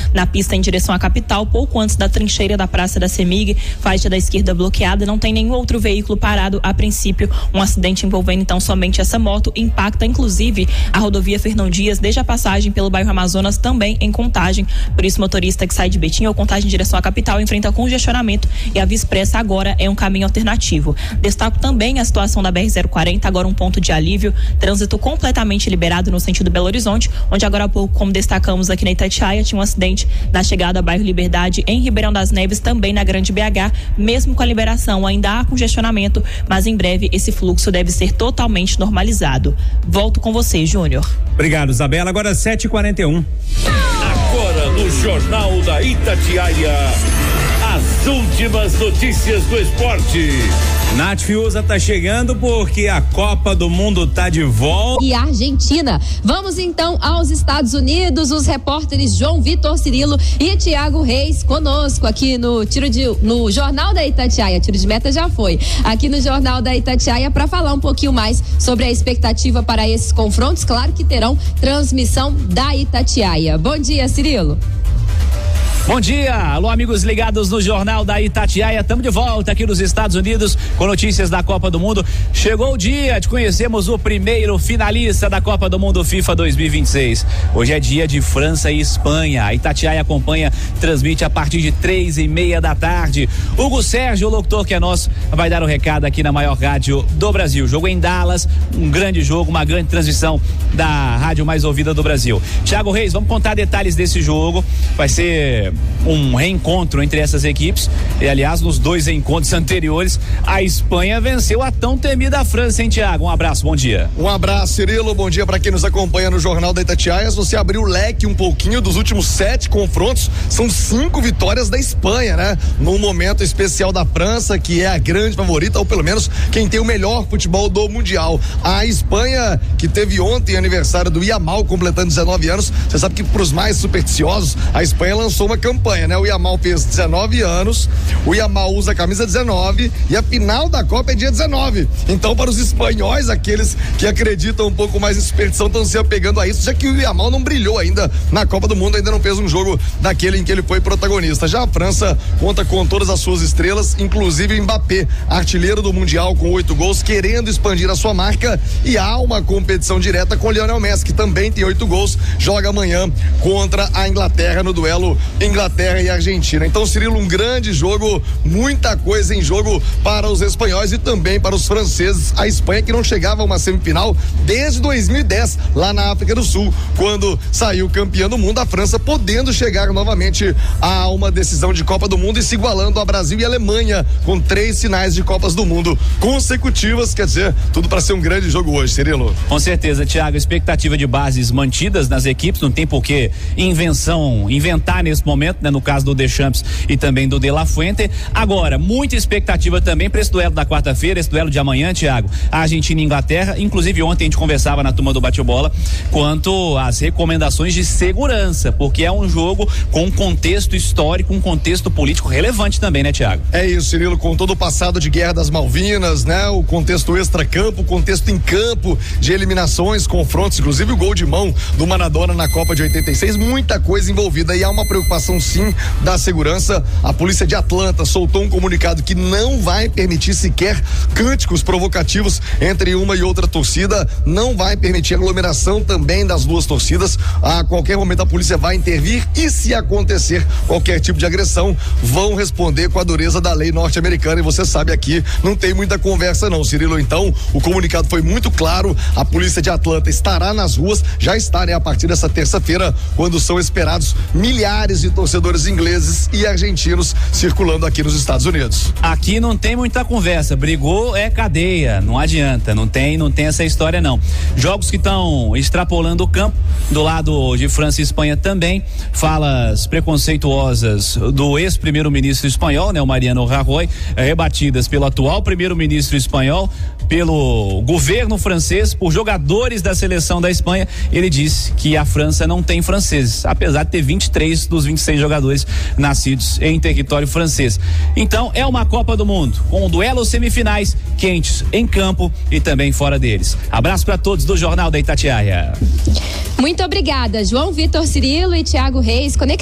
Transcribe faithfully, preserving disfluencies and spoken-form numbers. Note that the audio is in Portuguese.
na pista em direção à capital, pouco antes da trincheira da Praça da Semig, faixa da esquerda bloqueada, não tem nenhum outro veículo parado a princípio. Um acidente envolvendo então somente essa moto impacta inclusive a rodovia Fernão Dias, desde a passagem pelo bairro Amazonas também em Contagem. Por isso, motorista que sai de Betim ou Contagem em direção à capital enfrenta congestionamento e a Via Expressa agora é um caminho alternativo. Destaco também a situação da B R zero quarenta, agora um ponto de alívio, trânsito completamente liberado no sentido Belo Horizonte, onde agora há pouco, como destacamos aqui na Itatiaia, tinha um acidente na chegada ao bairro Liberdade em Ribeirão das Neves, também na Grande B H. Mesmo com a liberação, ainda há congestionamento, mas em breve esse fluxo deve ser totalmente normalizado. Volto com você, Júnior. Obrigado, Isabela. Agora sete e quarenta e um. Agora no Jornal da Itatiaia, as últimas notícias do esporte. Nath Fiuza tá chegando porque a Copa do Mundo tá de volta. E a Argentina. Vamos então aos Estados Unidos, os repórteres João Vitor Cirilo e Tiago Reis conosco aqui no tiro de, no Jornal da Itatiaia. Tiro de meta já foi. Aqui no Jornal da Itatiaia para falar um pouquinho mais sobre a expectativa para esses confrontos. Claro que terão transmissão da Itatiaia. Bom dia, Cirilo. Bom dia, alô amigos ligados no Jornal da Itatiaia, estamos de volta aqui nos Estados Unidos com notícias da Copa do Mundo. Chegou o dia de conhecermos o primeiro finalista da Copa do Mundo FIFA dois mil e vinte e seis. Hoje é dia de França e Espanha. A Itatiaia acompanha, transmite a partir de três e meia da tarde. Hugo Sérgio, o locutor que é nosso, vai dar o recado aqui na maior rádio do Brasil. Jogo em Dallas, um grande jogo, uma grande transmissão da rádio mais ouvida do Brasil. Tiago Reis, vamos contar detalhes desse jogo. Vai ser um reencontro entre essas equipes e, aliás, nos dois encontros anteriores a Espanha venceu a tão temida França, hein, Tiago? Um abraço, bom dia. Um abraço, Cirilo, bom dia para quem nos acompanha no Jornal da Itatiaia. Se você abrir o leque um pouquinho dos últimos sete confrontos, são cinco vitórias da Espanha, né? Num momento especial da França, que é a grande favorita, ou pelo menos quem tem o melhor futebol do Mundial. A Espanha, que teve ontem aniversário do Yamal, completando dezenove anos, você sabe que pros mais supersticiosos, a Espanha lançou uma campanha, né? O Yamal fez dezenove anos, o Yamal usa a camisa dezenove e a final da Copa é dia dezenove. Então, para os espanhóis, aqueles que acreditam um pouco mais em superstição, estão se apegando a isso, já que o Yamal não brilhou ainda na Copa do Mundo, ainda não fez um jogo daquele em que ele foi protagonista. Já a França conta com todas as suas estrelas, inclusive o Mbappé, artilheiro do Mundial com oito gols, querendo expandir a sua marca, e há uma competição direta com o Lionel Messi, que também tem oito gols, joga amanhã contra a Inglaterra no duelo Inglaterra e Argentina. Então, Cirilo, um grande jogo, muita coisa em jogo para os espanhóis e também para os franceses. A Espanha, que não chegava a uma semifinal desde dois mil e dez, lá na África do Sul, quando saiu campeã do mundo. A França podendo chegar novamente a uma decisão de Copa do Mundo e se igualando a Brasil e Alemanha, com três finais de Copas do Mundo consecutivas. Quer dizer, tudo para ser um grande jogo hoje, Cirilo. Com certeza, Thiago, expectativa de bases mantidas nas equipes, não tem por que invenção, inventar nesse momento, né? No caso do Deschamps e também do De La Fuente. Agora, muita expectativa também para esse duelo da quarta-feira, esse duelo de amanhã, Thiago, a Argentina e Inglaterra. Inclusive ontem a gente conversava na turma do bate-bola quanto às recomendações de segurança, porque é um jogo com um contexto histórico, um contexto político relevante também, né, Thiago? É isso, Cirilo, com todo o passado de Guerra das Malvinas, né? O contexto extra-campo, o contexto em campo de eliminações, confrontos, inclusive o gol de mão do Maradona na Copa de oitenta e seis, muita coisa envolvida, e há uma preocupação sim da segurança. A polícia de Atlanta soltou um comunicado que não vai permitir sequer cânticos provocativos entre uma e outra torcida, não vai permitir aglomeração também das duas torcidas. A qualquer momento a polícia vai intervir e, se acontecer qualquer tipo de agressão, vão responder com a dureza da lei norte-americana, e você sabe, aqui não tem muita conversa não, Cirilo. Então, o comunicado foi muito claro, a polícia de Atlanta estará nas ruas, já está, né, a partir dessa terça-feira, quando são esperados milhares de torcedores ingleses e argentinos circulando aqui nos Estados Unidos. Aqui não tem muita conversa, brigou é cadeia, não adianta, não tem, não tem essa história não. Jogos que estão extrapolando o campo, do lado de França e Espanha também, falas preconceituosas do ex-primeiro-ministro espanhol, né, o Mariano Rajoy, rebatidas pelo atual primeiro-ministro espanhol, pelo governo francês, por jogadores da seleção da Espanha. Ele disse que a França não tem franceses, apesar de ter vinte e três dos vinte e seis jogadores nascidos em território francês. Então, é uma Copa do Mundo, com duelos semifinais quentes em campo e também fora deles. Abraço para todos do Jornal da Itatiaia. Muito obrigada, João Vitor Cirilo e Tiago Reis.